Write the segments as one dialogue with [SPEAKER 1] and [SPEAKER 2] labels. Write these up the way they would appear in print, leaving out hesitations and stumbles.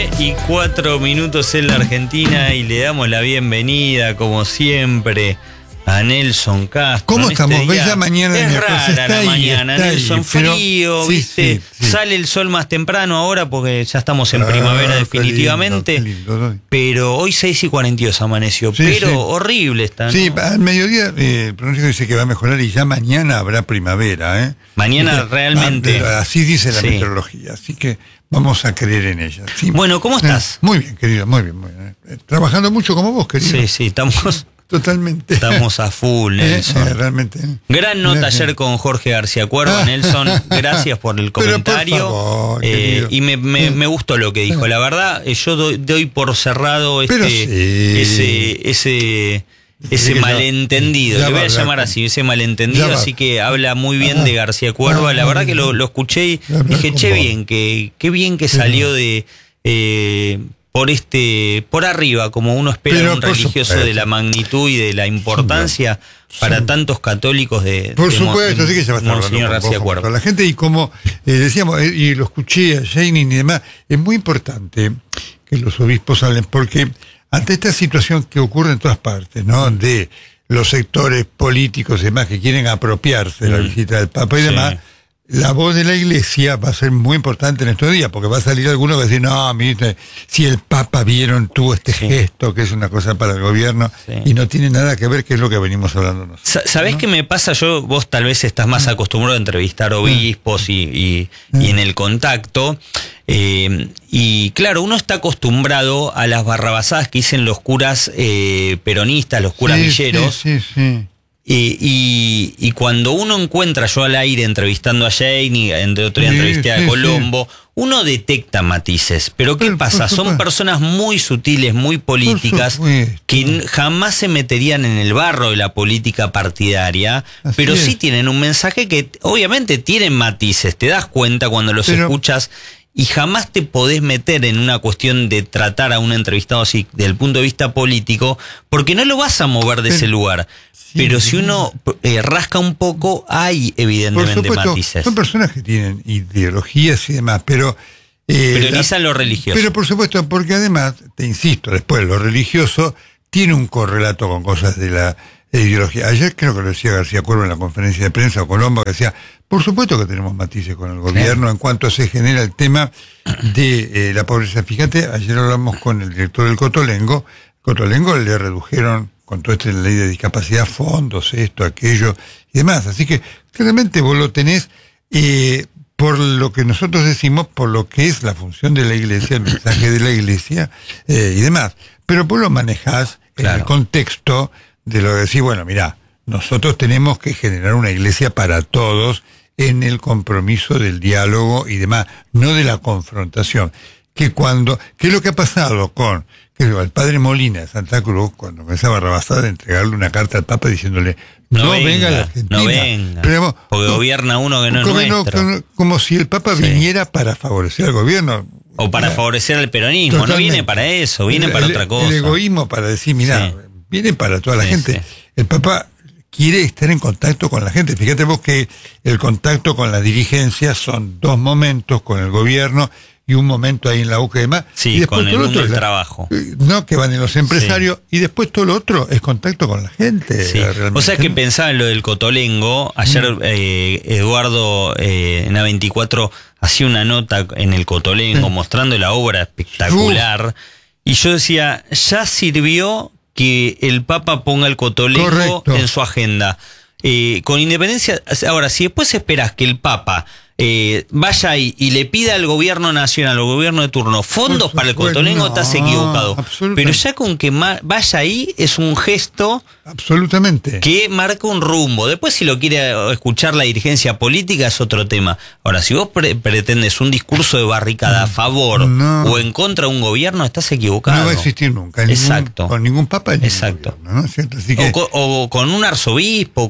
[SPEAKER 1] 9:04 en la Argentina y le damos la bienvenida, como siempre, a Nelson Castro.
[SPEAKER 2] ¿Cómo estamos?
[SPEAKER 1] Bella
[SPEAKER 2] mañana
[SPEAKER 1] es rara la mañana, Nelson,
[SPEAKER 2] ahí,
[SPEAKER 1] frío,
[SPEAKER 2] pero,
[SPEAKER 1] ¿viste?
[SPEAKER 2] Sí.
[SPEAKER 1] Sale el sol más temprano ahora porque ya estamos en primavera definitivamente.
[SPEAKER 2] Qué lindo.
[SPEAKER 1] Pero hoy 6:42 amaneció, pero horrible está, ¿no?
[SPEAKER 2] Sí, al mediodía el pronóstico dice que va a mejorar y ya mañana habrá primavera, ¿eh?
[SPEAKER 1] Mañana realmente.
[SPEAKER 2] Así dice la meteorología, así que vamos a creer en ella. Sí.
[SPEAKER 1] Bueno, ¿cómo estás?
[SPEAKER 2] Muy bien, querido, muy bien. Trabajando mucho como vos, querido.
[SPEAKER 1] Sí, estamos...
[SPEAKER 2] Totalmente.
[SPEAKER 1] Estamos a full, Nelson.
[SPEAKER 2] Realmente.
[SPEAKER 1] Gran nota ayer con Jorge García Cuerva, Nelson. Gracias por el comentario.
[SPEAKER 2] Pero por favor,
[SPEAKER 1] y me gustó lo que dijo. La verdad, yo doy por cerrado ese malentendido. Le voy a llamar así, ese malentendido. Así que habla muy bien de García Cuerva. La verdad que lo escuché y dije, qué bien que salió de... por arriba, como uno espera un religioso de la magnitud y de la importancia para tantos católicos
[SPEAKER 2] por supuesto, sí que se va a estar
[SPEAKER 1] Monseñor García Cuerva.
[SPEAKER 2] La gente, y como decíamos, y lo escuché a Jainín y demás, es muy importante que los obispos hablen, porque ante esta situación que ocurre en todas partes, ¿no? De los sectores políticos y demás que quieren apropiarse de la visita del Papa y demás, la voz de la Iglesia va a ser muy importante en estos días, porque va a salir alguno que va a decir, no, mire, si el Papa tuvo este gesto, que es una cosa para el gobierno, y no tiene nada que ver, que es lo que venimos hablando nosotros.
[SPEAKER 1] ¿Sabés qué me pasa? Vos tal vez estás más acostumbrado a entrevistar obispos y en el contacto, y claro, uno está acostumbrado a las barrabasadas que dicen los curas peronistas, los curas villeros.
[SPEAKER 2] Sí.
[SPEAKER 1] Y cuando uno encuentra, yo al aire entrevistando a Jane y entre otro día entrevisté a Colombo, uno detecta matices, pero ¿qué pasa? Son personas muy sutiles, muy políticas, que jamás se meterían en el barro de la política partidaria, pero sí tienen un mensaje que obviamente tienen matices, te das cuenta cuando los escuchas. Y jamás te podés meter en una cuestión de tratar a un entrevistado así desde el punto de vista político, porque no lo vas a mover de ese lugar. Pero si uno rasca un poco, hay evidentemente matices.
[SPEAKER 2] Son personas que tienen ideologías y demás, pero...
[SPEAKER 1] priorizan lo religioso.
[SPEAKER 2] Pero por supuesto, porque además, te insisto, después lo religioso tiene un correlato con cosas de la ideología. Ayer creo que lo decía García Cuerva en la conferencia de prensa, o Colombo, que decía, por supuesto que tenemos matices con el gobierno en cuanto se genera el tema de la pobreza. Fíjate, ayer hablamos con el director del Cotolengo. Cotolengo le redujeron, con toda esta ley de discapacidad, fondos, esto, aquello y demás. Así que claramente vos lo tenés por lo que nosotros decimos, por lo que es la función de la Iglesia, el mensaje de la Iglesia y demás. Pero vos lo manejás en el contexto de lo que decís, bueno, mirá, nosotros tenemos que generar una iglesia para todos en el compromiso del diálogo y demás, no de la confrontación. ¿Qué es lo que ha pasado con el padre Molina de Santa Cruz, cuando empezaba Barrabasada de entregarle una carta al Papa diciéndole, no venga a la Argentina.
[SPEAKER 1] No venga,
[SPEAKER 2] pero,
[SPEAKER 1] porque gobierna uno que no es nuestro.
[SPEAKER 2] Como si el Papa viniera para favorecer al gobierno.
[SPEAKER 1] O para favorecer al peronismo. Totalmente. No viene para eso, viene para otra cosa.
[SPEAKER 2] El egoísmo para decir, mirá, viene para toda la gente. El Papa quiere estar en contacto con la gente. Fíjate vos que el contacto con la dirigencia son 2 momentos con el gobierno y un momento ahí en la UCA y demás.
[SPEAKER 1] Sí, y después con el mundo del trabajo.
[SPEAKER 2] No, que van en los empresarios, y después todo lo otro es contacto con la gente.
[SPEAKER 1] Sí. O sea, que pensaba en lo del Cotolengo. Ayer Eduardo en A24 hacía una nota en el Cotolengo mostrando la obra espectacular. Y yo decía, ya sirvió que el Papa ponga el Cotolengo en su agenda. Con independencia, ahora, si después esperás que el Papa vaya ahí y le pida al gobierno nacional, al gobierno de turno, fondos para el Cotolengo, estás equivocado. Pero ya con que vaya ahí es un gesto
[SPEAKER 2] absolutamente
[SPEAKER 1] que marca un rumbo. Después, si lo quiere escuchar la dirigencia política, es otro tema. Ahora, si vos pretendes un discurso de barricada a favor o en contra de un gobierno, estás equivocado.
[SPEAKER 2] No va a existir nunca. Con ningún papa.
[SPEAKER 1] Exacto.
[SPEAKER 2] Gobierno, ¿no? ¿Cierto? Así que...
[SPEAKER 1] o con un arzobispo,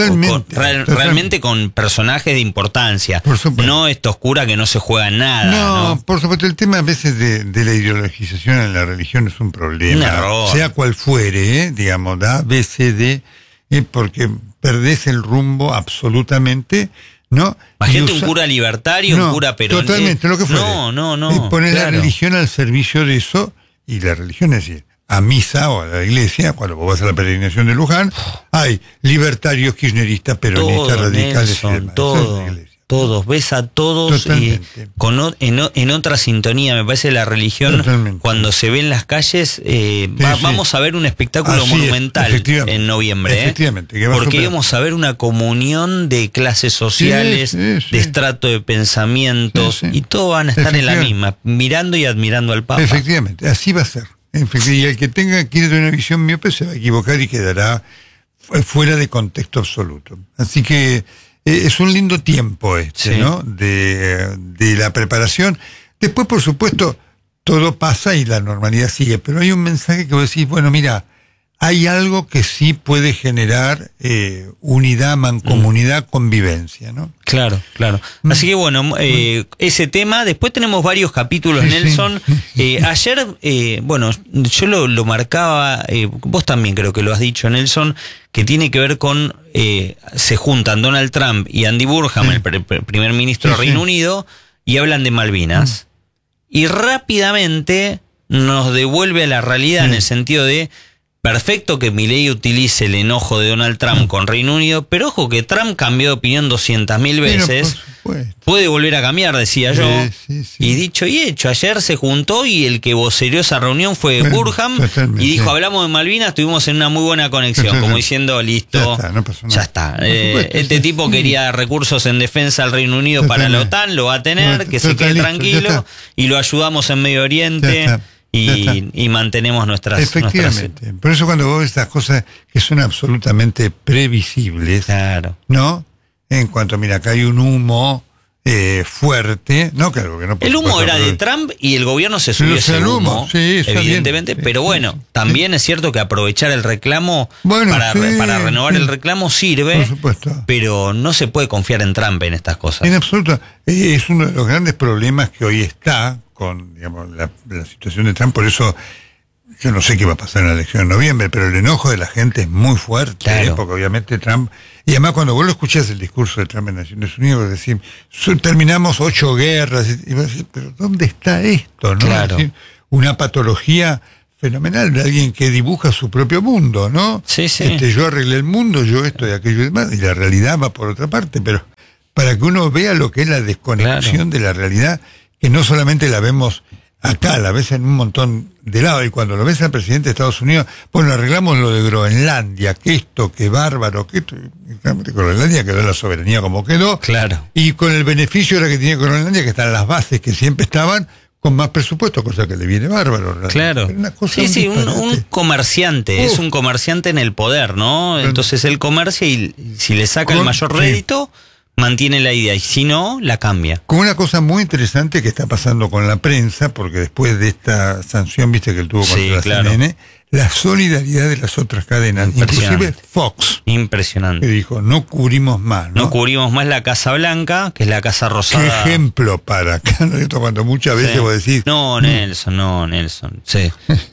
[SPEAKER 1] realmente con personajes de importancia. No estos curas que no se juegan nada.
[SPEAKER 2] No, por supuesto, el tema a veces de la ideologización en la religión es un problema. Sea cual fuere, digamos, A, B, C, D, porque perdés el rumbo absolutamente ¿no?
[SPEAKER 1] Imagínate un cura libertario, un cura peronista.
[SPEAKER 2] Totalmente, lo que fue.
[SPEAKER 1] No.
[SPEAKER 2] Poner la religión al servicio de eso, y la religión es decir, a misa o a la iglesia, cuando vos vas a la peregrinación de Luján, hay libertarios, kirchneristas, peronistas, radicales
[SPEAKER 1] Nelson,
[SPEAKER 2] y demás.
[SPEAKER 1] Todos, ves a todos y en otra sintonía. Me parece la religión, cuando se ve en las calles, vamos a ver un espectáculo monumental en noviembre.
[SPEAKER 2] Efectivamente.
[SPEAKER 1] Porque vamos a ver una comunión de clases sociales, de estrato de pensamientos, y todos van a estar en la misma, mirando y admirando al Papa.
[SPEAKER 2] Efectivamente, así va a ser. Y el que quiere tener una visión miope se va a equivocar y quedará fuera de contexto absoluto. Así que es un lindo tiempo ¿no? De la preparación. Después, por supuesto, todo pasa y la normalidad sigue, pero hay un mensaje que vos decís, bueno, mira, hay algo que sí puede generar unidad, mancomunidad, convivencia, ¿no?
[SPEAKER 1] Claro. Así que bueno, ese tema. Después tenemos varios capítulos, Nelson. Ayer, yo lo marcaba, vos también creo que lo has dicho, Nelson, que tiene que ver con, se juntan Donald Trump y Andy Burnham, el primer ministro del Reino Unido, y hablan de Malvinas. Y rápidamente nos devuelve a la realidad en el sentido de, perfecto que Milei utilice el enojo de Donald Trump con Reino Unido, pero ojo que Trump cambió de opinión 200.000 veces. Puede volver a cambiar, decía yo. Y dicho y hecho, ayer se juntó y el que vocereó esa reunión fue Burnham y dijo, hablamos de Malvinas, estuvimos en una muy buena conexión, como diciendo, listo, ya está. Este tipo quería recursos en defensa al Reino Unido para la OTAN, lo va a tener, que se quede tranquilo, y lo ayudamos en Medio Oriente. Y mantenemos nuestras...
[SPEAKER 2] Efectivamente. Por eso cuando vos ves estas cosas que son absolutamente previsibles, ¿no? En cuanto, mira, acá hay un humo fuerte, ¿no? Claro, que no,
[SPEAKER 1] el humo era de Trump y el gobierno se subió ese humo, evidentemente, pero bueno, también es cierto que aprovechar el reclamo para renovar el reclamo sirve,
[SPEAKER 2] por supuesto,
[SPEAKER 1] pero no se puede confiar en Trump en estas cosas.
[SPEAKER 2] En absoluto. Es uno de los grandes problemas que hoy está con, digamos, la situación de Trump. Por eso yo no sé qué va a pasar en la elección de noviembre, pero el enojo de la gente es muy fuerte, porque obviamente Trump, y además cuando vos lo escuchás el discurso de Trump en Naciones Unidas, vos decís, terminamos 8 guerras, y vos decís, pero ¿dónde está esto? ¿No? Es decir, una patología fenomenal de alguien que dibuja su propio mundo, ¿no? Yo arreglé el mundo, yo esto y aquello y demás, y la realidad va por otra parte, pero para que uno vea lo que es la desconexión de la realidad, que no solamente la vemos acá, la ves en un montón de lados, y cuando lo ves al presidente de Estados Unidos, bueno, arreglamos lo de Groenlandia, que esto, que bárbaro, que esto, y Groenlandia quedó la soberanía como quedó, y con el beneficio ahora que tiene Groenlandia, que están las bases que siempre estaban, con más presupuesto, cosa que le viene bárbaro.
[SPEAKER 1] Un comerciante, es un comerciante en el poder, ¿no? Entonces él comercia y si le saca el mayor rédito, mantiene la idea, y si no, la cambia.
[SPEAKER 2] Con una cosa muy interesante que está pasando con la prensa, porque después de esta sanción, viste, que él tuvo contra la CNN, la solidaridad de las otras cadenas, inclusive Fox.
[SPEAKER 1] Impresionante.
[SPEAKER 2] Que dijo, no cubrimos más, ¿no?
[SPEAKER 1] No cubrimos más la Casa Blanca, que es la Casa Rosada.
[SPEAKER 2] ¿Qué ejemplo para acá? Esto cuando muchas veces vos decís...
[SPEAKER 1] No, Nelson. Sí.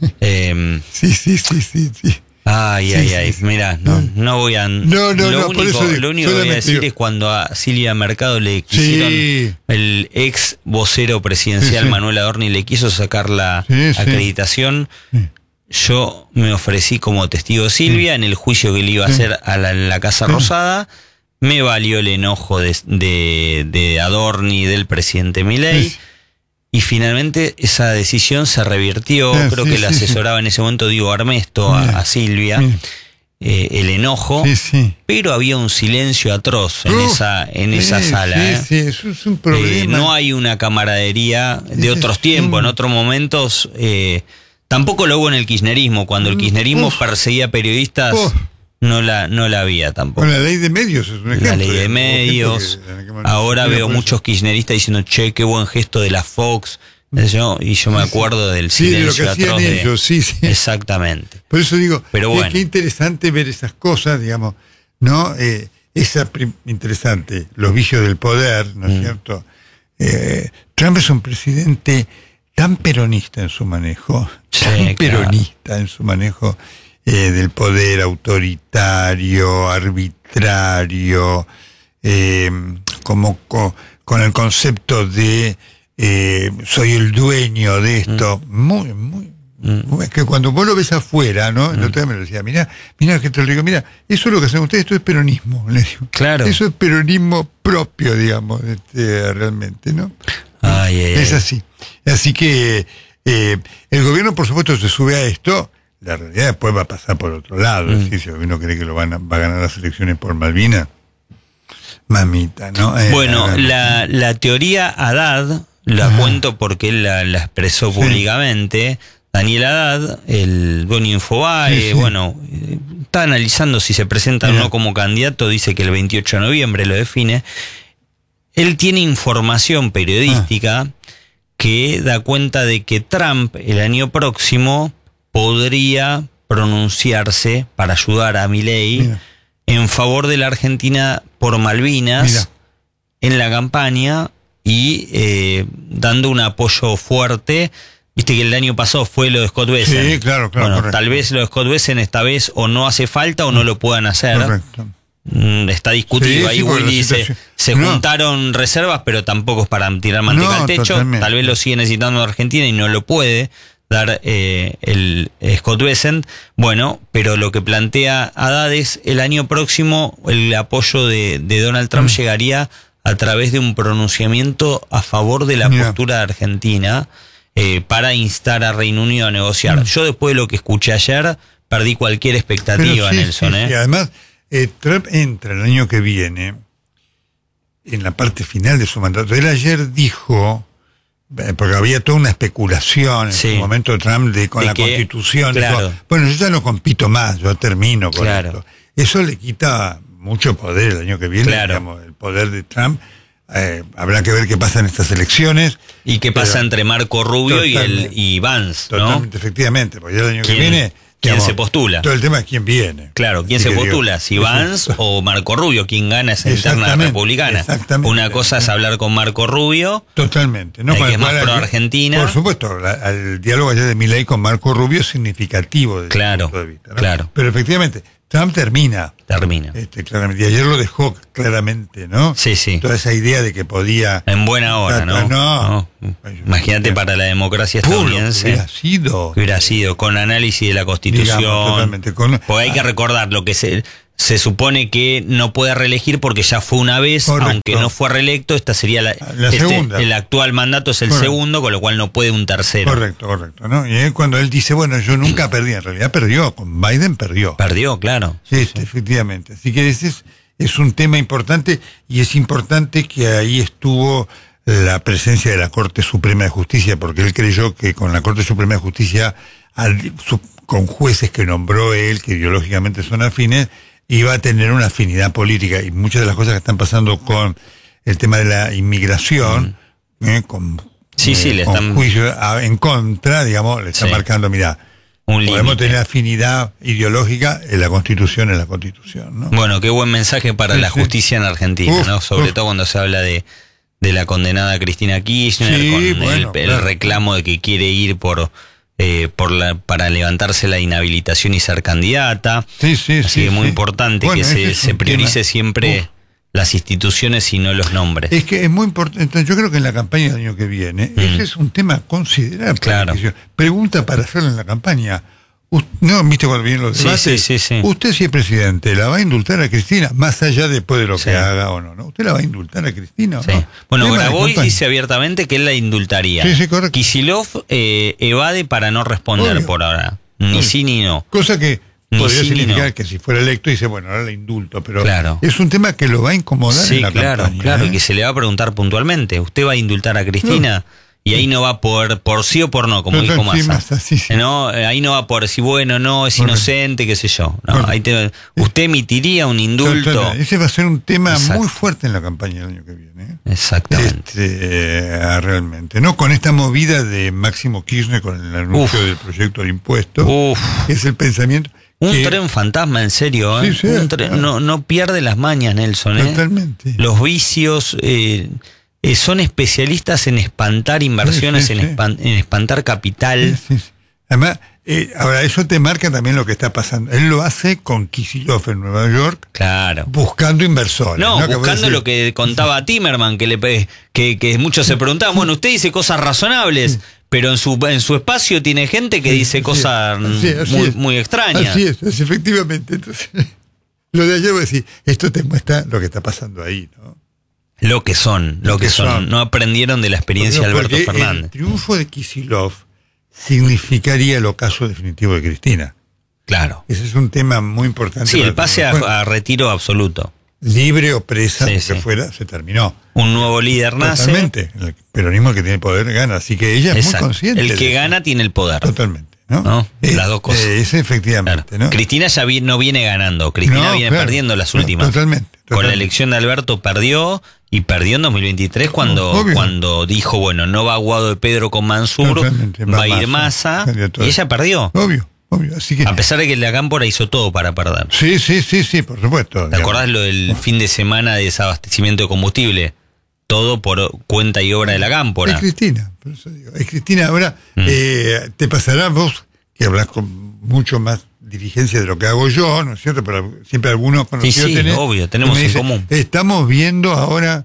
[SPEAKER 2] Sí.
[SPEAKER 1] Ay, mira, no voy a... Lo único que voy a decir es cuando a Silvia Mercado le quisieron, el ex vocero presidencial Manuel Adorni le quiso sacar la acreditación. Yo me ofrecí como testigo Silvia en el juicio que le iba a hacer a la Casa Rosada. Me valió el enojo de Adorni y del presidente Milei. Y finalmente esa decisión se revirtió, creo que la asesoraba en ese momento Diego Armesto a Silvia, el enojo, pero había un silencio atroz en esa sala.
[SPEAKER 2] Eso es un problema.
[SPEAKER 1] No hay una camaradería de otros tiempos, en otros momentos, tampoco lo hubo en el kirchnerismo, cuando el kirchnerismo perseguía periodistas. No la había tampoco.
[SPEAKER 2] La ley de medios es un ejemplo.
[SPEAKER 1] La ley de medios. Ahora veo muchos kirchneristas diciendo, che, qué buen gesto de la Fox. Y yo me acuerdo del silencio atroz de ellos. Exactamente.
[SPEAKER 2] Por eso digo,
[SPEAKER 1] pero bueno,
[SPEAKER 2] qué interesante ver esas cosas, digamos, ¿no? Interesante, los vicios del poder, ¿no es cierto? Trump es un presidente tan peronista en su manejo, en su manejo del poder autoritario, arbitrario, con el concepto de soy el dueño de esto, es que cuando vos lo ves afuera, ¿no? El otro día me lo decía, mirá que te lo digo, mira, eso es lo que hacen ustedes, esto es peronismo, le digo.
[SPEAKER 1] Claro.
[SPEAKER 2] Eso es peronismo propio, digamos, realmente, ¿no? Es así. Así que el gobierno, por supuesto, se sube a esto. La realidad después va a pasar por otro lado. Es decir, si el gobierno cree que va a ganar las elecciones por Malvinas, mamita, ¿no?
[SPEAKER 1] Bueno, la teoría Haddad, la cuento porque él la expresó públicamente. Daniel Haddad, el dueño de Infobae, está analizando si se presenta o no como candidato, dice que el 28 de noviembre lo define. Él tiene información periodística que da cuenta de que Trump el año próximo podría pronunciarse para ayudar a Milei en favor de la Argentina por Malvinas en la campaña y dando un apoyo fuerte. Viste que el año pasado fue lo de Scott Bessent.
[SPEAKER 2] Sí, claro.
[SPEAKER 1] Bueno,
[SPEAKER 2] correcto.
[SPEAKER 1] tal vez lo de Scott Bessent esta vez o no hace falta o no lo puedan hacer. Correcto. Está discutido. Ahí Willy dice, se juntaron reservas, pero tampoco es para tirar manteca al techo. Totalmente. Tal vez lo sigue necesitando Argentina y no lo puede dar el Scott Bessent. Bueno, pero lo que plantea Haddad es el año próximo el apoyo de Donald Trump llegaría a través de un pronunciamiento a favor de la postura de Argentina para instar a Reino Unido a negociar. Yo después de lo que escuché ayer perdí cualquier expectativa, Nelson.
[SPEAKER 2] Y además Trump entra el año que viene en la parte final de su mandato. Él ayer dijo, porque había toda una especulación en su momento Trump con la Constitución.
[SPEAKER 1] Claro.
[SPEAKER 2] Dijo, bueno, yo ya no compito más, yo termino con esto. Eso le quita mucho poder el año que viene, digamos, el poder de Trump. Habrá que ver qué pasa en estas elecciones.
[SPEAKER 1] Y qué pasa entre Marco Rubio y Vance, ¿no?
[SPEAKER 2] Totalmente, efectivamente, porque el año que viene...
[SPEAKER 1] ¿Quién se postula?
[SPEAKER 2] Todo el tema es quién viene.
[SPEAKER 1] Claro, ¿quién se postula? Si Vance o Marco Rubio, ¿quién gana esa interna republicana?
[SPEAKER 2] Exactamente.
[SPEAKER 1] Una cosa es hablar con Marco Rubio.
[SPEAKER 2] Totalmente. ¿No?
[SPEAKER 1] Que es más pro Argentina.
[SPEAKER 2] Por supuesto, el diálogo ayer de Milei con Marco Rubio es significativo desde el punto de vista, ¿no?
[SPEAKER 1] Claro.
[SPEAKER 2] Pero efectivamente, Trump termina. Claramente. Y ayer lo dejó claramente, ¿no?
[SPEAKER 1] Sí.
[SPEAKER 2] Toda esa idea de que podía...
[SPEAKER 1] En buena hora, ¿no? Imagínate para la democracia estadounidense. Hubiera sido con análisis de la Constitución.
[SPEAKER 2] Digamos, totalmente.
[SPEAKER 1] Porque hay que recordar lo que se supone que no puede reelegir porque ya fue una vez, aunque no fue reelecto, esta sería la segunda. El actual mandato es el segundo, con lo cual no puede un tercero.
[SPEAKER 2] Correcto, ¿no? Y cuando él dice, bueno, yo nunca perdí, en realidad perdió, con Biden perdió.
[SPEAKER 1] Perdió, claro.
[SPEAKER 2] Sí, efectivamente. Así que ese es un tema importante, y es importante que ahí estuvo la presencia de la Corte Suprema de Justicia, porque él creyó que con la Corte Suprema de Justicia, con jueces que nombró él, que ideológicamente son afines, iba a tener una afinidad política, y muchas de las cosas que están pasando con el tema de la inmigración, con juicio en contra, digamos, le están marcando, mirá, podemos tener afinidad ideológica, en la Constitución es la Constitución, ¿no?
[SPEAKER 1] Bueno, qué buen mensaje para la justicia en Argentina, ¿no? Sobre todo cuando se habla de la condenada Cristina Kirchner, con el reclamo de que quiere ir para levantarse la inhabilitación y ser candidata. Así que es muy importante que se priorice siempre las instituciones y no los nombres.
[SPEAKER 2] Es que es muy importante. Yo creo que en la campaña del año que viene, ese es un tema considerable.
[SPEAKER 1] Claro.
[SPEAKER 2] Pregunta para hacerla en la campaña. No, viste cuando vienen los debates.
[SPEAKER 1] Sí.
[SPEAKER 2] Usted, si es presidente, ¿la va a indultar a Cristina? Más allá después de lo que haga o no. ¿Usted la va a indultar a Cristina o no?
[SPEAKER 1] Bueno, Grabois dice abiertamente que él la indultaría.
[SPEAKER 2] Sí, correcto.
[SPEAKER 1] Kicillof evade para no responder por ahora. Ni sí ni no.
[SPEAKER 2] Cosa que podría significar que si fuera electo dice, bueno, ahora la indulto, pero es un tema que lo va a incomodar en la campaña.
[SPEAKER 1] Claro, y que se le va a preguntar puntualmente, ¿usted va a indultar a Cristina? Y ahí no va por sí o por no, como dijo Massa. No, ahí no va por si bueno, no, es inocente, qué sé yo. No, usted emitiría un indulto.
[SPEAKER 2] Ese va a ser un tema muy fuerte en la campaña del año que viene.
[SPEAKER 1] Exactamente.
[SPEAKER 2] Realmente. No con esta movida de Máximo Kirchner con el anuncio del proyecto de impuestos, que es el pensamiento.
[SPEAKER 1] Un tren fantasma, en serio. No pierde las mañas, Nelson.
[SPEAKER 2] Totalmente.
[SPEAKER 1] Los vicios... son especialistas en espantar inversiones, en espantar capital.
[SPEAKER 2] Además, Ahora, eso te marca también lo que está pasando. Él lo hace con Kicillof en Nueva York,
[SPEAKER 1] claro,
[SPEAKER 2] buscando inversores.
[SPEAKER 1] No, buscando lo que contaba Timerman, que muchos se preguntaban, bueno, usted dice cosas razonables, pero en su espacio tiene gente que dice cosas muy extrañas.
[SPEAKER 2] Así es, efectivamente. Entonces, lo de ayer voy a decir, esto te muestra lo que está pasando ahí, ¿no?
[SPEAKER 1] Lo que son. No aprendieron de la experiencia de Alberto Fernández.
[SPEAKER 2] El triunfo de Kicillof significaría el ocaso definitivo de Cristina.
[SPEAKER 1] Claro.
[SPEAKER 2] Ese es un tema muy importante.
[SPEAKER 1] Sí, el pase a retiro absoluto.
[SPEAKER 2] Libre o presa, lo que fuera, se terminó.
[SPEAKER 1] Un nuevo líder nace.
[SPEAKER 2] Totalmente. El peronismo que tiene el poder gana. Así que ella es muy consciente.
[SPEAKER 1] El que gana tiene el poder.
[SPEAKER 2] Totalmente. ¿No?
[SPEAKER 1] Las dos cosas.
[SPEAKER 2] Efectivamente.
[SPEAKER 1] Claro.
[SPEAKER 2] ¿No?
[SPEAKER 1] Cristina ya no viene ganando. Cristina viene perdiendo las últimas.
[SPEAKER 2] Totalmente.
[SPEAKER 1] Con la elección de Alberto perdió. Y perdió en 2023 cuando dijo, bueno, no va Guado de Pedro con Mansur, va a ir Massa, y ella perdió.
[SPEAKER 2] Obvio. Así que
[SPEAKER 1] a pesar de que la Cámpora hizo todo para perder.
[SPEAKER 2] Sí, por supuesto.
[SPEAKER 1] ¿Te acordás lo del fin de semana de desabastecimiento de combustible? Todo por cuenta y obra de la Cámpora.
[SPEAKER 2] Es Cristina, por eso digo. Es Cristina. Ahora, te pasará vos, que hablas con mucho más dirigencia de lo que hago yo, ¿no es cierto? Pero siempre algunos conocidos tenés,
[SPEAKER 1] obvio, tenemos en común.
[SPEAKER 2] Estamos viendo ahora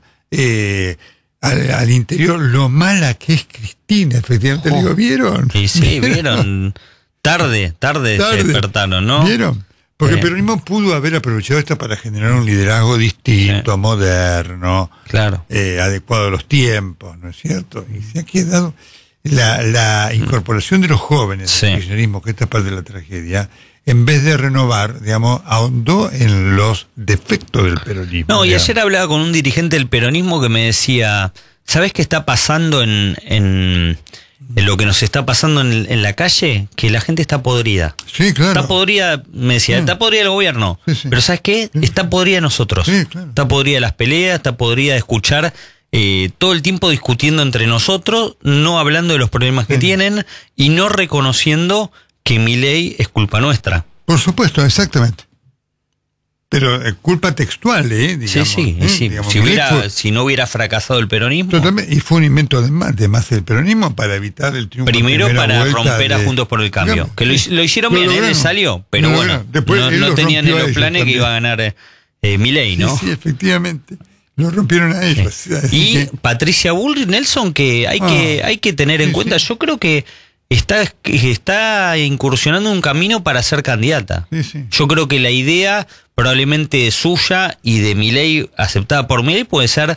[SPEAKER 2] al interior lo mala que es Cristina, efectivamente. Le digo, ¿vieron?
[SPEAKER 1] Sí, vieron. Tarde se despertaron, ¿no?
[SPEAKER 2] ¿Vieron? Porque el peronismo pudo haber aprovechado esto para generar un liderazgo distinto, moderno,
[SPEAKER 1] claro,
[SPEAKER 2] adecuado a los tiempos, ¿no es cierto? Y se ha quedado la incorporación de los jóvenes al kirchnerismo, que esta es parte de la tragedia, en vez de renovar, digamos, ahondó en los defectos del peronismo.
[SPEAKER 1] No, y ayer hablaba con un dirigente del peronismo que me decía, ¿sabés qué está pasando en lo que nos está pasando en la calle? Que la gente está podrida.
[SPEAKER 2] Sí, claro.
[SPEAKER 1] Está podrida, me decía, está podrida el gobierno. Sí. Pero ¿sabes qué? Está podrida nosotros.
[SPEAKER 2] Sí, claro.
[SPEAKER 1] Está podrida las peleas, está podrida de escuchar todo el tiempo discutiendo entre nosotros, no hablando de los problemas que tienen y no reconociendo que Milei es culpa nuestra.
[SPEAKER 2] Por supuesto, exactamente. Pero culpa textual, digamos.
[SPEAKER 1] Sí. Digamos, si no hubiera fracasado el peronismo.
[SPEAKER 2] Totalmente, y fue un invento de más del peronismo para evitar el triunfo.
[SPEAKER 1] Primero para romper a Juntos por el Cambio.
[SPEAKER 2] Digamos,
[SPEAKER 1] que lo hicieron bien, él salió, pero bueno, no tenían en los planes que iba a ganar Milei, ¿no?
[SPEAKER 2] Sí, efectivamente. Lo rompieron a ellos.
[SPEAKER 1] Y Patricia Bullrich, Nelson, que hay que tener en cuenta, yo creo que está incursionando en un camino para ser candidata. Yo creo que la idea probablemente suya y de Milei, aceptada por Milei, puede ser